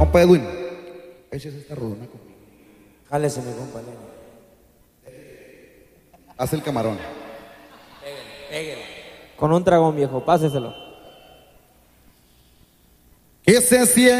Compa Edwin, échese esta rodona conmigo. Jálese, mi compa. Haz el camarón. Pégale. Con un dragón, viejo, páseselo. Que se siente